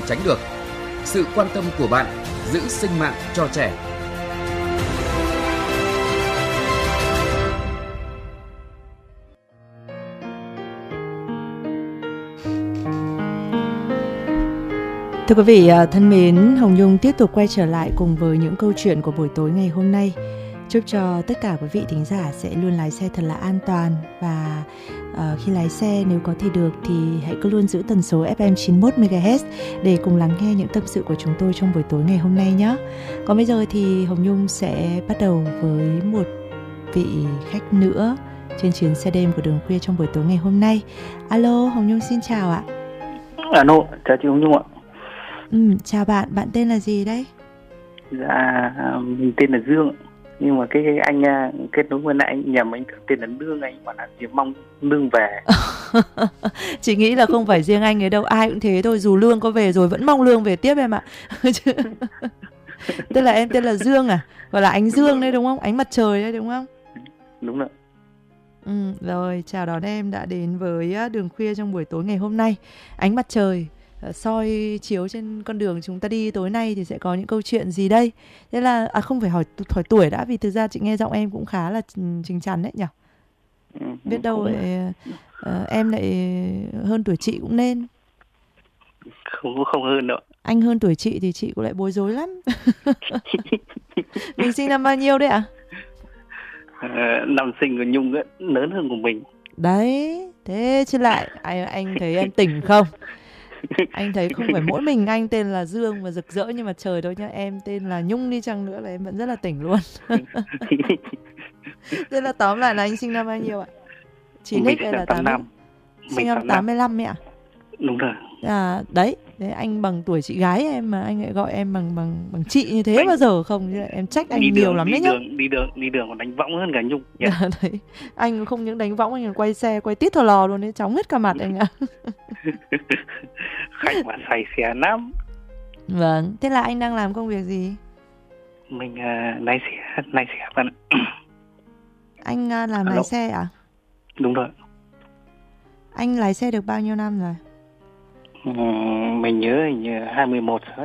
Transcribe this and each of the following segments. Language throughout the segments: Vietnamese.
tránh được. Sự quan tâm của bạn giữ sinh mạng cho trẻ. Thưa quý vị thân mến, Hồng Nhung tiếp tục quay trở lại cùng với những câu chuyện của buổi tối ngày hôm nay. Chúc cho tất cả quý vị thính giả sẽ luôn lái xe thật là an toàn. Và khi lái xe nếu có thể được thì hãy cứ luôn giữ tần số FM 91 MHz để cùng lắng nghe những tâm sự của chúng tôi trong buổi tối ngày hôm nay nhé. Còn bây giờ thì Hồng Nhung sẽ bắt đầu với một vị khách nữa trên chuyến xe đêm của Đường Khuya trong buổi tối ngày hôm nay. Alo, Hồng Nhung xin chào ạ. Alo, chào chị Hồng Nhung ạ. Chào bạn, bạn tên là gì đấy? Dạ, mình tên là Dương. Nhưng mà cái anh kết nối với lại anh nhầm anh tên là Lương, anh bảo là chỉ mong Lương về. Chị nghĩ là không phải riêng anh ấy đâu, ai cũng thế thôi, dù Lương có về rồi vẫn mong Lương về tiếp em ạ. Tức là em tên là Dương à? Gọi là ánh Dương đấy đúng không? Ánh mặt trời đấy đúng không? Đúng rồi. Rồi, chào đón em đã đến với Đường Khuya trong buổi tối ngày hôm nay. Ánh mặt trời soi chiếu trên con đường chúng ta đi tối nay thì sẽ có những câu chuyện gì đây? Thế là không phải hỏi tuổi đã, vì thực ra chị nghe giọng em cũng khá là chín chắn đấy nhỉ. Biết đâu lại, em lại hơn tuổi chị cũng nên. Không hơn đâu. Anh hơn tuổi chị thì chị cũng lại bối rối lắm. Mình sinh năm bao nhiêu đấy ạ? Năm sinh của Nhung ấy, lớn hơn của mình. Đấy, thế chứ lại anh thấy em tỉnh không? Anh thấy không phải mỗi mình anh tên là Dương và rực rỡ nhưng mà trời đâu nhá, em tên là Nhung đi chăng nữa là em vẫn rất là tỉnh luôn. Thế là tóm lại là anh sinh năm bao nhiêu ạ? 9x hay là 85? Sinh năm 85 ấy ạ? Đúng rồi. Đấy, anh bằng tuổi chị gái em mà anh lại gọi em bằng chị như thế bao giờ không? Em trách anh nhiều lắm đấy nhá. Đi đường còn đánh võng hơn cả Nhung. Đấy, anh không những đánh võng, anh còn quay xe quay tít thò lò luôn đấy, chóng hết cả mặt anh ạ. Khách mà say xe lắm. Vâng, thế là anh đang làm công việc gì? Mình lái xe bạn ạ. Anh làm lái xe à? Đúng rồi. Anh lái xe được bao nhiêu năm rồi? Mình nhớ hình như 21 rồi đấy.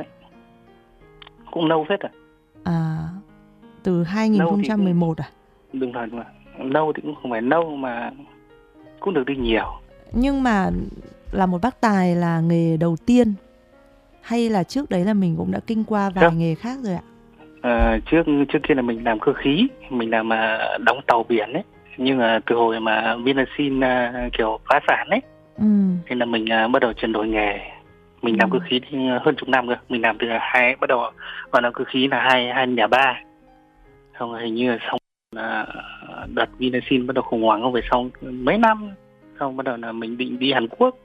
Cũng lâu phết rồi. Từ 2011 à? Đúng rồi. Lâu thì cũng không phải lâu mà cũng được đi nhiều. Nhưng mà là một bác tài là nghề đầu tiên hay là trước đấy là mình cũng đã kinh qua vài nghề khác rồi ạ? Trước kia là mình làm cơ khí, mình làm đóng tàu biển ấy. Nhưng mà từ hồi mà Vinasin kiểu phá sản ấy, thì là mình bắt đầu chuyển đổi nghề. Mình làm cơ khí thì hơn chục năm rồi. Mình làm từ bắt đầu vào làm cơ khí là 2003. Xong hình như là xong đợt Vinasin bắt đầu khủng hoảng, không phải xong mấy năm. Xong bắt đầu là mình định đi Hàn Quốc.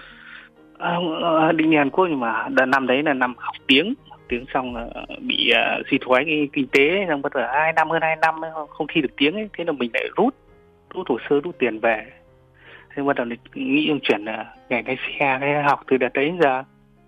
Định đi Hàn Quốc nhưng mà đợt năm đấy là năm học tiếng xong là bị suy thoái cái kinh tế, xong bắt đầu hơn 2 năm không thi được tiếng ấy. Thế là mình lại rút hồ sơ, rút tiền về. Thế bắt đầu nghĩ chuyển nghề lái xe, cái học từ đợt đấy đến giờ.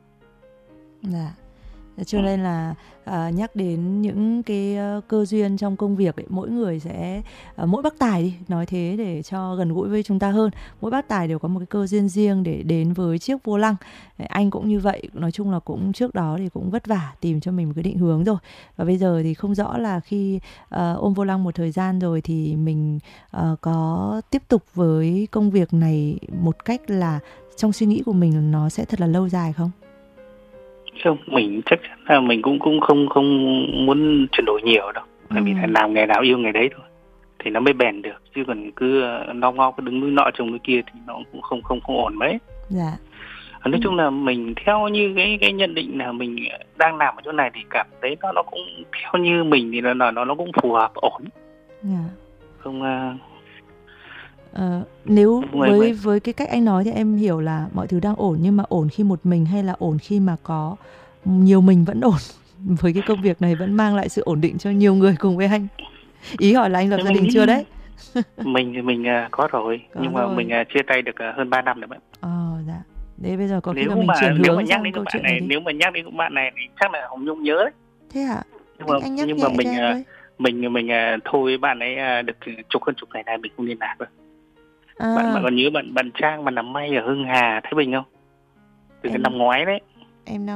Dạ. Cho nên là nhắc đến những cái cơ duyên trong công việc ấy, mỗi người sẽ mỗi bác tài đi nói thế để cho gần gũi với chúng ta hơn, mỗi bác tài đều có một cái cơ duyên riêng để đến với chiếc vô lăng. Anh cũng như vậy, nói chung là cũng trước đó thì cũng vất vả tìm cho mình một cái định hướng rồi, và bây giờ thì không rõ là khi ôm vô lăng một thời gian rồi thì mình có tiếp tục với công việc này một cách là trong suy nghĩ của mình nó sẽ thật là lâu dài không? Không, mình chắc chắn là mình cũng không muốn chuyển đổi nhiều đâu. Bởi vì là làm nghề nào yêu nghề đấy thôi thì nó mới bền được, chứ còn cứ ngó cứ đứng núi nọ trông núi kia thì nó cũng không ổn mấy. Dạ. Nói chung là mình theo như cái nhận định là mình đang làm ở chỗ này thì cảm thấy nó cũng theo như mình thì nó cũng phù hợp, ổn. Dạ. Không nếu với cái cách anh nói thì em hiểu là mọi thứ đang ổn, nhưng mà ổn khi một mình hay là ổn khi mà có nhiều mình vẫn ổn? Với cái công việc này vẫn mang lại sự ổn định cho nhiều người cùng với anh. Ý hỏi là anh lập gia đình chưa đấy? Mình thì mình có rồi, nhưng mà mình chia tay được hơn 3 năm rồi bạn. Dạ. Đấy, bây giờ có khi nếu là mình chuyển hướng sang câu chuyện này đi. Nếu mà nhắc đến bạn này thì chắc là Hồng Nhung nhớ đấy. Thế ạ? Nhưng mà mình thôi bạn ấy được hơn chục ngày nay mình không liên lạc rồi. Bạn còn nhớ bạn Trang mà làm may ở Hưng Hà, Thái Bình không? Từ cái năm ngoái đấy. Em